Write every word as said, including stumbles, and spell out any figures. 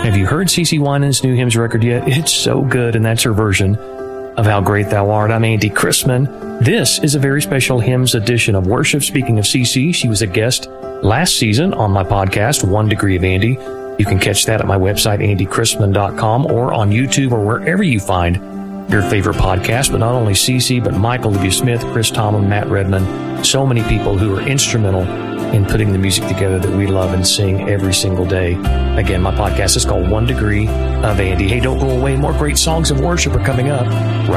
Have you heard CeCe Winans' new hymns record yet? It's so good, and that's her version of How Great Thou Art. I'm Andy Chrisman. This is a very special hymns edition of worship. Speaking of CeCe, she was a guest last season on my podcast, One Degree of Andy. You can catch that at my website, andy chrisman dot com, or on YouTube or wherever you find your favorite podcast. But not only CeCe, but Michael W. Smith, Chris Tomlin, Matt Redman, so many people who are instrumental in putting the music together that we love and sing every single day. Again, my podcast is called One Degree of Andy. Hey, don't go away. More great songs of worship are coming up right